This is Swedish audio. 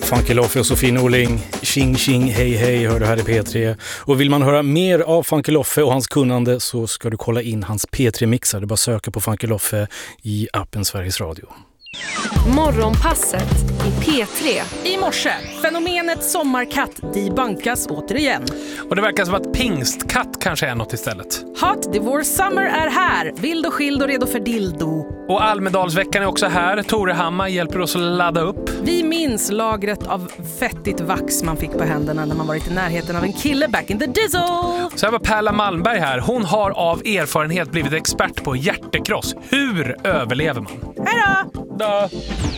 Funky Loffe och Sofie Norling. Tjing tjing, hej hej, hör du här i P3. Och vill man höra mer av Funky Loffe och hans kunnande så ska du kolla in hans P3-mixar. Det är bara söka på Funky Loffe i appen Sveriges Radio. Morgonpasset i P3. I morse, fenomenet sommarkatt debunkas återigen. Och det verkar som att pingstkatt kanske är något istället. Hot Divorce Summer är här. Vild och skild och redo för dildo. Och Almedalsveckan är också här. Tore Hammar hjälper oss att ladda upp. Vi minns lagret av fettigt vax man fick på händerna när man varit i närheten av en kille back in the dizzle. Så här var Perla Malmberg här. Hon har av erfarenhet blivit expert på hjärtekross. Hur överlever man? Hej då! Då.